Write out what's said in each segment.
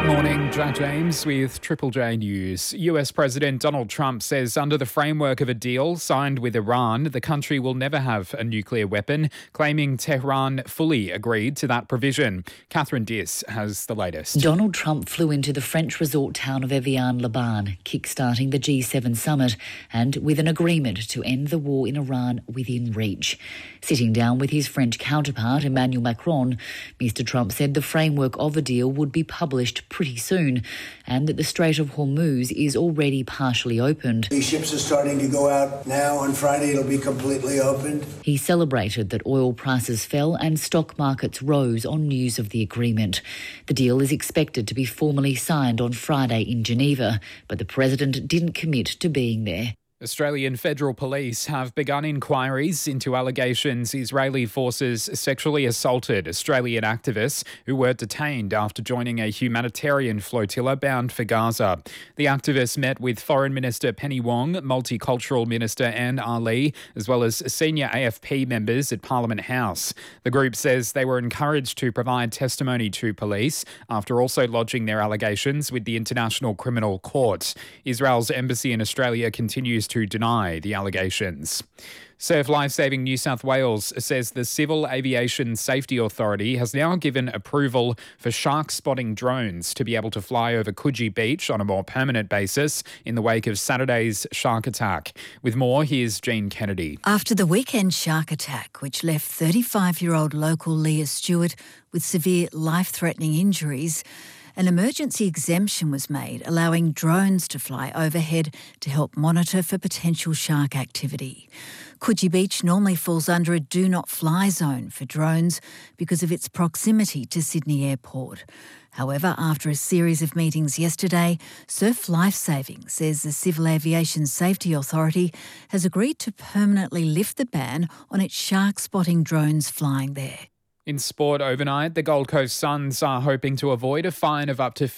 Morning, Jack James with Triple J News. US President Donald Trump says under the framework of a deal signed with Iran, the country will never have a nuclear weapon, claiming Tehran fully agreed to that provision. Catherine Diss has the latest. Donald Trump flew into the French resort town of Evian-le-Bain, kickstarting the G7 summit and with an agreement to end the war in Iran within reach. Sitting down with his French counterpart, Emmanuel Macron, Mr Trump said the framework of a deal would be published pretty soon and that the Strait of Hormuz is already partially opened. These ships are starting to go out now. On Friday, it'll be completely opened. He celebrated that oil prices fell and stock markets rose on news of the agreement. The deal is expected to be formally signed on Friday in Geneva, but the president didn't commit to being there. Australian Federal Police have begun inquiries into allegations Israeli forces sexually assaulted Australian activists who were detained after joining a humanitarian flotilla bound for Gaza. The activists met with Foreign Minister Penny Wong, Multicultural Minister Anne Ali, as well as senior AFP members at Parliament House. The group says they were encouraged to provide testimony to police after also lodging their allegations with the International Criminal Court. Israel's embassy in Australia continues to deny the allegations. Surf Lifesaving New South Wales says the Civil Aviation Safety Authority has now given approval for shark spotting drones to be able to fly over Coogee Beach on a more permanent basis in the wake of Saturday's shark attack. With more, here's Jean Kennedy. After the weekend shark attack, which left 35-year-old local Leah Stewart with severe life-threatening injuries, an emergency exemption was made, allowing drones to fly overhead to help monitor for potential shark activity. Coogee Beach normally falls under a do-not-fly zone for drones because of its proximity to Sydney Airport. However, after a series of meetings yesterday, Surf Lifesaving says the Civil Aviation Safety Authority has agreed to permanently lift the ban on its shark-spotting drones flying there. In sport overnight, the Gold Coast Suns are hoping to avoid a fine of up to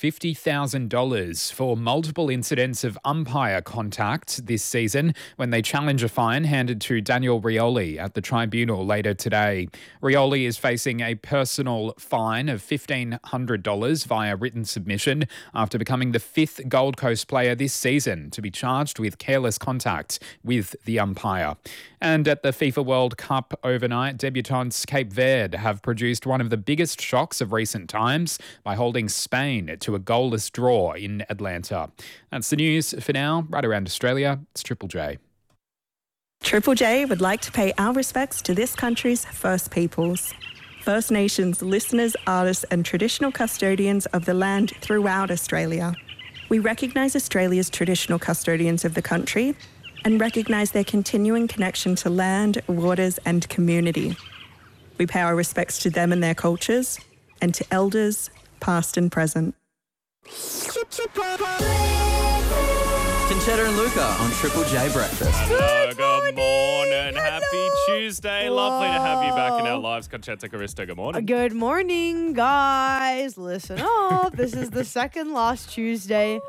$50,000 for multiple incidents of umpire contact this season when they challenge a fine handed to Daniel Rioli at the tribunal later today. Rioli is facing a personal fine of $1,500 via written submission after becoming the fifth Gold Coast player this season to be charged with careless contact with the umpire. And at the FIFA World Cup overnight, debutants Cape Verde have produced one of the biggest shocks of recent times by holding Spain to a goalless draw in Atlanta. That's the news for now. Right around Australia, it's Triple J. Triple J would like to pay our respects to this country's First Peoples, First Nations listeners, artists and traditional custodians of the land throughout Australia. We recognise Australia's traditional custodians of the country and recognise their continuing connection to land, waters and community. We pay our respects to them and their cultures, and to elders, past and present. Conchetta and Luca on Triple J Breakfast. Hello, good morning. Happy Tuesday. Lovely to have you back in our lives. Conchetta Caristo, good morning. Good morning, guys. Listen up. This is the second last Tuesday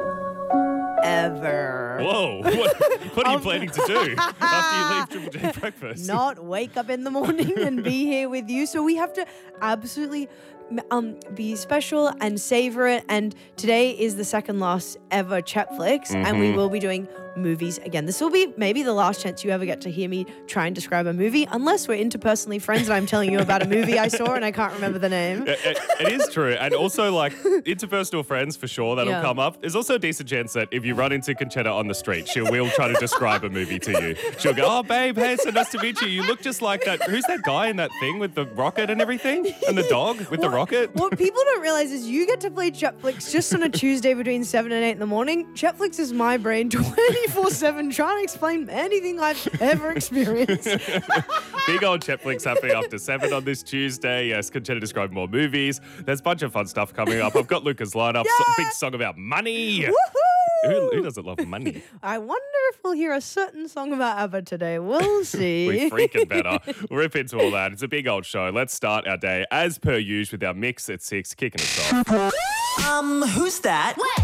ever. Whoa. What are you planning to do after you leave Triple J Breakfast? Not wake up in the morning and be here with you. So we have to absolutely be special and savor it. And today is the second last ever Chetflix, and we will be doing movies again. This will be maybe the last chance you ever get to hear me try and describe a movie, unless we're interpersonally friends and I'm telling you about a movie I saw and I can't remember the name. It is true. And also, like, interpersonal friends, for sure, that'll come up. There's also a decent chance that if you run into Conchetta on the street, she will try to describe a movie to you. She'll go, oh, babe, hey, so nice to meet you. You look just like that. Who's that guy in that thing with the rocket and everything? And the dog with the rocket? What people don't realize is you get to play Chetflix just on a Tuesday between 7 and 8 in the morning. Chetflix is my brain 24/7 trying to explain anything I've ever experienced. Big old Chetflix happening after 7 on this Tuesday. Yes, Conchetta described more movies. There's a bunch of fun stuff coming up. I've got Luca's lineup. Big song about money. Woohoo! Who doesn't love money? I wonder if we'll hear a certain song about ABBA today. We'll see. We freaking better. We'll rip into all that. It's a big old show. Let's start our day as per usual with our mix at 6, kicking us off. Who's that?